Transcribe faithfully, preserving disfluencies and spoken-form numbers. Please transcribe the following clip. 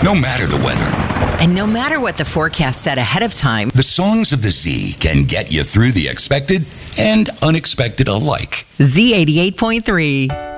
no matter the weather. And no matter what the forecast said ahead of time, the songs of the Z can get you through the expected and unexpected alike. Z eighty-eight point three.